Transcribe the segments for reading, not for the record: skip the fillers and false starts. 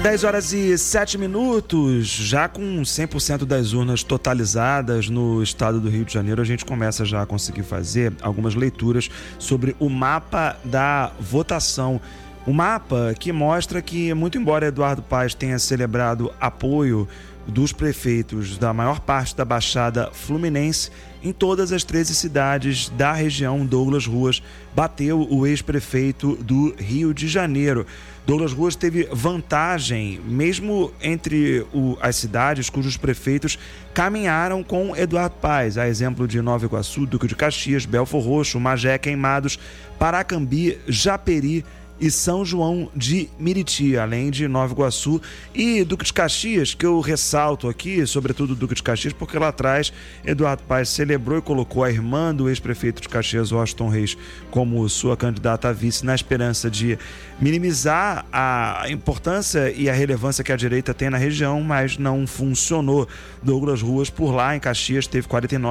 10h07, já com 100% das urnas totalizadas no estado do Rio de Janeiro, a gente começa já a conseguir fazer algumas leituras sobre o mapa da votação. O mapa que mostra que, muito embora Eduardo Paes tenha celebrado apoio dos prefeitos da maior parte da Baixada Fluminense, em todas as 13 cidades da região, Douglas Ruas bateu o ex-prefeito do Rio de Janeiro. Douglas Ruas teve vantagem, mesmo entre as cidades cujos prefeitos caminharam com Eduardo Paes, a exemplo de Nova Iguaçu, Duque de Caxias, Belfor Roxo, Magé, Queimados, Paracambi, Japeri e São João de Meriti, além de Nova Iguaçu e Duque de Caxias, que eu ressalto aqui, sobretudo Duque de Caxias, porque lá atrás Eduardo Paes celebrou e colocou a irmã do ex-prefeito de Caxias, Washington Reis, como sua candidata a vice, na esperança de minimizar a importância e a relevância que a direita tem na região, mas não funcionou. Douglas Ruas, por lá em Caxias, teve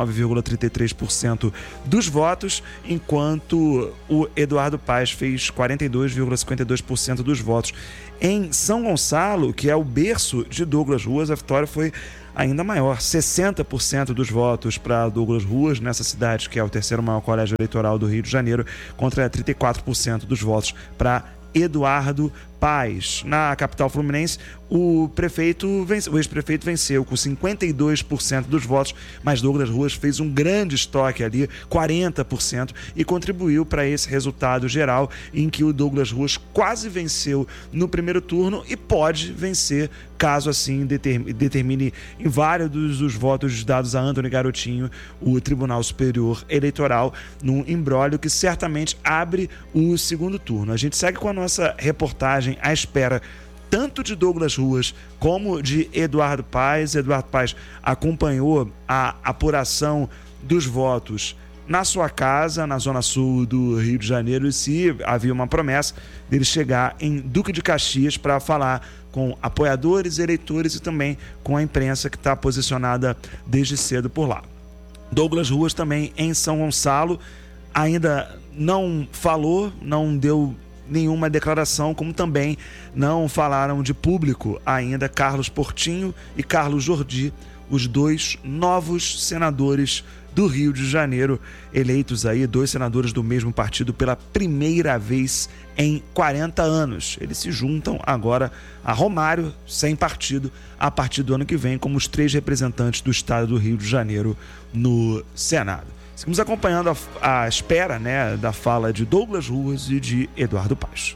49,33% dos votos, enquanto o Eduardo Paes fez 42,52% dos votos. Em São Gonçalo, que é o berço de Douglas Ruas, a vitória foi ainda maior, 60% dos votos para Douglas Ruas, nessa cidade que é o terceiro maior colégio eleitoral do Rio de Janeiro, contra 34% dos votos para Eduardo Paes. Na capital fluminense, o ex-prefeito venceu com 52% dos votos, mas Douglas Ruas fez um grande estoque ali, 40%, e contribuiu para esse resultado geral, em que o Douglas Ruas quase venceu no primeiro turno e pode vencer, caso assim determine em vários dos votos dados a Antony Garotinho o Tribunal Superior Eleitoral, num imbróglio que certamente abre o segundo turno. A gente segue com a nossa reportagem à espera tanto de Douglas Ruas como de Eduardo Paes. Eduardo Paes acompanhou a apuração dos votos na sua casa, na zona sul do Rio de Janeiro, e se havia uma promessa dele chegar em Duque de Caxias para falar com apoiadores, eleitores e também com a imprensa que está posicionada desde cedo por lá. Douglas Ruas também em São Gonçalo ainda não falou, não deu nenhuma declaração, como também não falaram de público ainda Carlos Portinho e Carlos Jordi, os dois novos senadores do Rio de Janeiro, eleitos aí, dois senadores do mesmo partido pela primeira vez em 40 anos. Eles se juntam agora a Romário, sem partido, a partir do ano que vem, como os 3 representantes do estado do Rio de Janeiro no Senado. Seguimos acompanhando a espera, né, da fala de Douglas Ruas e de Eduardo Paes.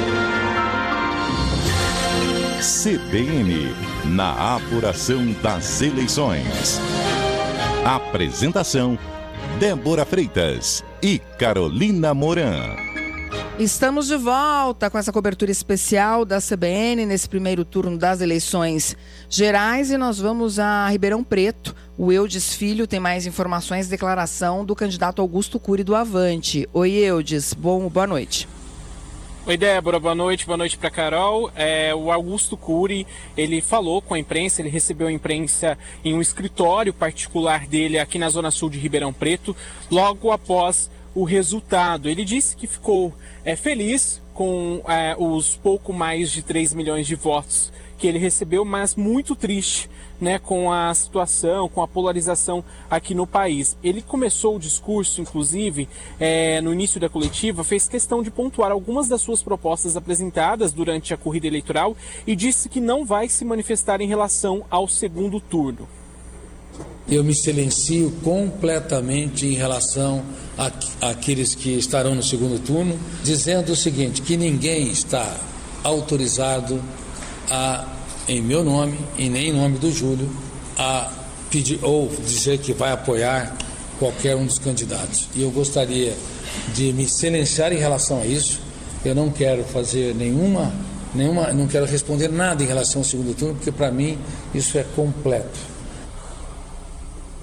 CBN, na apuração das eleições. Apresentação: Débora Freitas e Carolina Moran. Estamos de volta com essa cobertura especial da CBN nesse primeiro turno das eleições gerais e nós vamos a Ribeirão Preto. O Eudes Filho tem mais informações, declaração do candidato Augusto Cury do Avante. Oi, Eudes, boa noite. Oi, Débora, boa noite para Carol. O Augusto Cury, ele falou com a imprensa, ele recebeu a imprensa em um escritório particular dele aqui na zona sul de Ribeirão Preto, logo após o resultado. Ele disse que ficou feliz com os pouco mais de 3 milhões de votos que ele recebeu, mas muito triste, né, com a situação, com a polarização aqui no país. Ele começou o discurso, inclusive, no início da coletiva, fez questão de pontuar algumas das suas propostas apresentadas durante a corrida eleitoral e disse que não vai se manifestar em relação ao segundo turno. Eu me silencio completamente em relação àqueles que estarão no segundo turno, dizendo o seguinte, que ninguém está autorizado em meu nome e nem em nome do Júlio, a pedir ou dizer que vai apoiar qualquer um dos candidatos. E eu gostaria de me silenciar em relação a isso. Eu não quero fazer não quero responder nada em relação ao segundo turno, porque para mim isso é completo.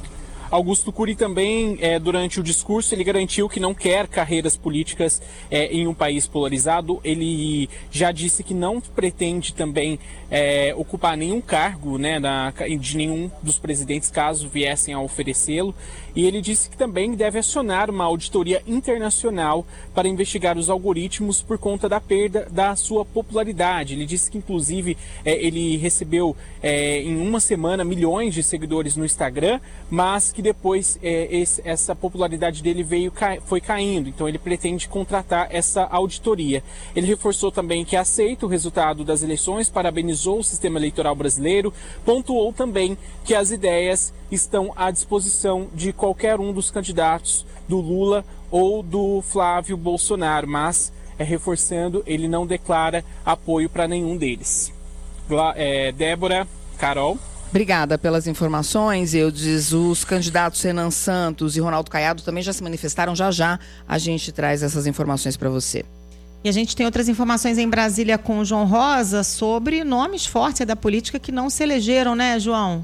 Augusto Cury também, durante o discurso, ele garantiu que não quer carreiras políticas em um país polarizado. Ele já disse que não pretende também ocupar nenhum cargo, né, de nenhum dos presidentes, caso viessem a oferecê-lo. E ele disse que também deve acionar uma auditoria internacional para investigar os algoritmos por conta da perda da sua popularidade. Ele disse que, inclusive, ele recebeu em uma semana milhões de seguidores no Instagram, mas que depois essa popularidade dele foi caindo. Então ele pretende contratar essa auditoria. Ele reforçou também que aceita o resultado das eleições, parabenizou o sistema eleitoral brasileiro, pontuou também que as ideias estão à disposição de qualquer um dos candidatos, do Lula ou do Flávio Bolsonaro, mas, reforçando, ele não declara apoio para nenhum deles. Débora, Carol. Obrigada pelas informações, Eudes. Os candidatos Renan Santos e Ronaldo Caiado também já se manifestaram. Já a gente traz essas informações para você. E a gente tem outras informações em Brasília com o João Rosa sobre nomes fortes da política que não se elegeram, né, João?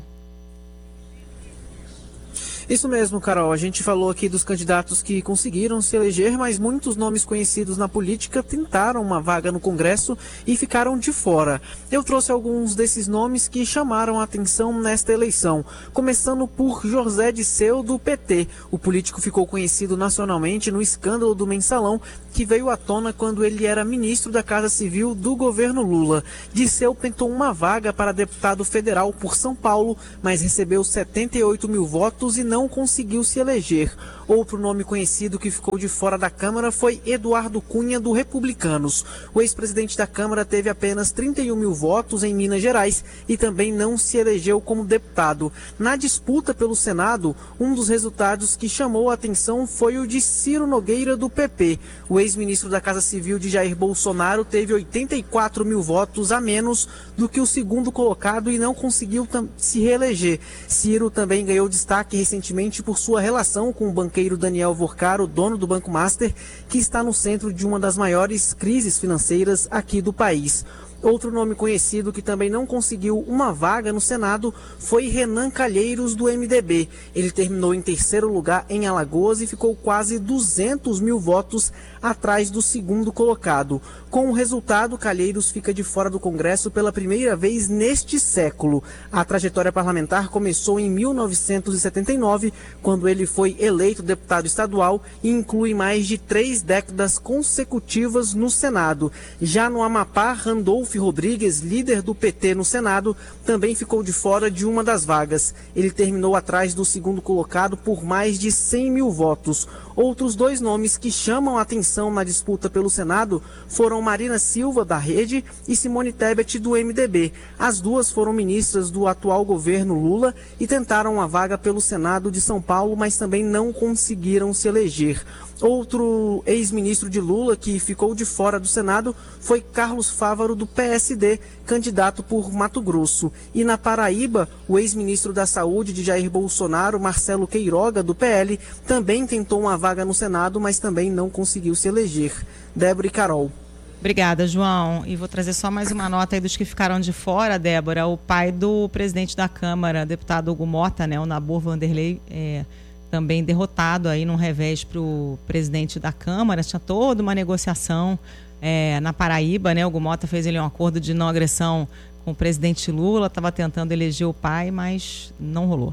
Isso mesmo, Carol. A gente falou aqui dos candidatos que conseguiram se eleger, mas muitos nomes conhecidos na política tentaram uma vaga no Congresso e ficaram de fora. Eu trouxe alguns desses nomes que chamaram a atenção nesta eleição, começando por José Disseu, do PT. O político ficou conhecido nacionalmente no escândalo do Mensalão, que veio à tona quando ele era ministro da Casa Civil do governo Lula. Disseu tentou uma vaga para deputado federal por São Paulo, mas recebeu 78 mil votos e não conseguiu se eleger. Outro nome conhecido que ficou de fora da Câmara foi Eduardo Cunha, do Republicanos. O ex-presidente da Câmara teve apenas 31 mil votos em Minas Gerais e também não se elegeu como deputado. Na disputa pelo Senado, um dos resultados que chamou a atenção foi o de Ciro Nogueira, do PP. O ex-ministro da Casa Civil de Jair Bolsonaro teve 84 mil votos a menos do que o segundo colocado e não conseguiu se reeleger. Ciro também ganhou destaque recentemente por sua relação com o banqueiro Daniel Vorcaro, dono do Banco Master, que está no centro de uma das maiores crises financeiras aqui do país. Outro nome conhecido que também não conseguiu uma vaga no Senado foi Renan Calheiros, do MDB. Ele terminou em terceiro lugar em Alagoas e ficou quase 200 mil votos atrás do segundo colocado. Com o resultado, Calheiros fica de fora do Congresso pela primeira vez neste século. A trajetória parlamentar começou em 1979, quando ele foi eleito deputado estadual, e inclui mais de 3 décadas consecutivas no Senado. Já no Amapá, Randolfo Rodrigues, líder do PT no Senado, também ficou de fora de uma das vagas. Ele terminou atrás do segundo colocado por mais de 100 mil votos. Outros 2 nomes que chamam a atenção na disputa pelo Senado foram Marina Silva, da Rede, e Simone Tebet, do MDB. As duas foram ministras do atual governo Lula e tentaram uma vaga pelo Senado de São Paulo, mas também não conseguiram se eleger. Outro ex-ministro de Lula que ficou de fora do Senado foi Carlos Fávaro, do PSD, candidato por Mato Grosso. E na Paraíba, o ex-ministro da Saúde de Jair Bolsonaro, Marcelo Queiroga, do PL, também tentou uma vaga no Senado, mas também não conseguiu se eleger. Débora e Carol. Obrigada, João. E vou trazer só mais uma nota aí dos que ficaram de fora, Débora. O pai do presidente da Câmara, deputado Hugo Mota, né, o Nabor Vanderlei, também derrotado aí num revés para o presidente da Câmara. Tinha toda uma negociação na Paraíba, né? O Hugo Mota fez ali um acordo de não agressão com o presidente Lula, estava tentando eleger o pai, mas não rolou.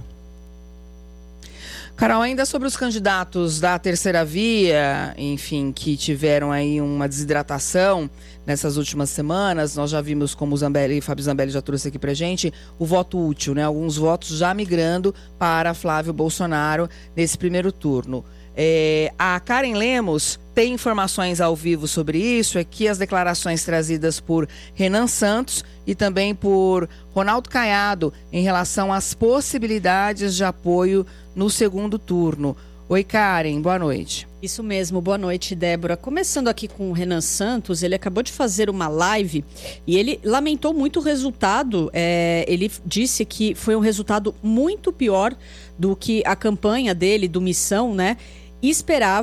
Carol, ainda sobre os candidatos da terceira via, enfim, que tiveram aí uma desidratação nessas últimas semanas, nós já vimos, como o Fábio Zambelli já trouxe aqui pra gente, o voto útil, né? Alguns votos já migrando para Flávio Bolsonaro nesse primeiro turno. A Karen Lemos tem informações ao vivo sobre isso. Aqui as declarações trazidas por Renan Santos e também por Ronaldo Caiado em relação às possibilidades de apoio no segundo turno. Oi, Karen, boa noite. Isso mesmo, boa noite, Débora. Começando aqui com o Renan Santos, ele acabou de fazer uma live e ele lamentou muito o resultado. Ele disse que foi um resultado muito pior do que a campanha dele, do Missão, né, esperava.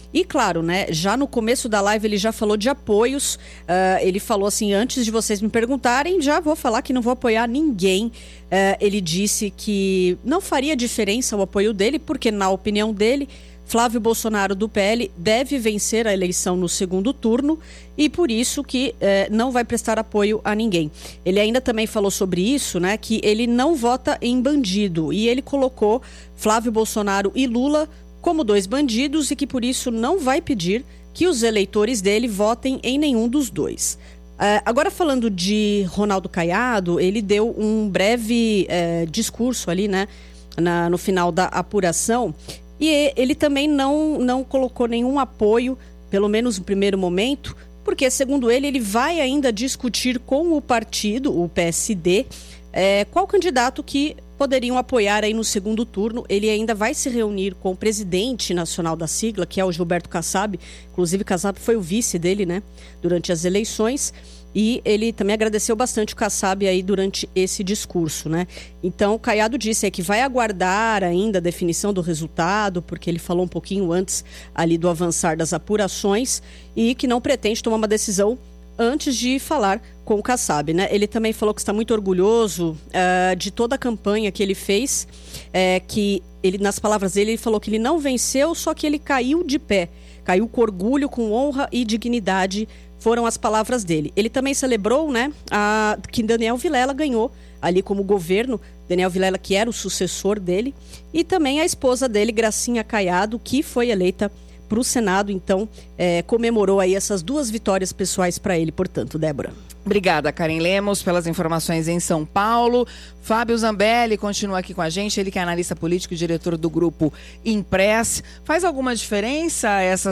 E claro, né, já no começo da live ele já falou de apoios, ele falou assim, antes de vocês me perguntarem, já vou falar que não vou apoiar ninguém. Ele disse que não faria diferença o apoio dele, porque na opinião dele, Flávio Bolsonaro do PL deve vencer a eleição no segundo turno e por isso que não vai prestar apoio a ninguém. Ele ainda também falou sobre isso, né, que ele não vota em bandido e ele colocou Flávio Bolsonaro e Lula como 2 bandidos e que por isso não vai pedir que os eleitores dele votem em nenhum dos 2. Agora falando de Ronaldo Caiado, ele deu um breve discurso ali, né, no final da apuração. E ele também não colocou nenhum apoio, pelo menos no primeiro momento, porque, segundo ele vai ainda discutir com o partido, o PSD, qual candidato que poderiam apoiar aí no segundo turno. Ele ainda vai se reunir com o presidente nacional da sigla, que é o Gilberto Kassab. Inclusive, Kassab foi o vice dele, né, durante as eleições. E ele também agradeceu bastante o Kassab aí durante esse discurso, né? Então, o Caiado disse que vai aguardar ainda a definição do resultado, porque ele falou um pouquinho antes ali do avançar das apurações e que não pretende tomar uma decisão antes de falar com o Kassab, né? Ele também falou que está muito orgulhoso de toda a campanha que ele fez, que ele, nas palavras dele, ele falou que ele não venceu, só que ele caiu de pé, caiu com orgulho, com honra e dignidade. Foram as palavras dele. Ele também celebrou, né, que Daniel Vilela ganhou ali como governo. Daniel Vilela, que era o sucessor dele. E também a esposa dele, Gracinha Caiado, que foi eleita para o Senado. Então, comemorou aí essas 2 vitórias pessoais para ele, portanto, Débora. Obrigada, Karen Lemos, pelas informações em São Paulo. Fábio Zambelli continua aqui com a gente, ele que é analista político e diretor do grupo Impress. Faz alguma diferença essa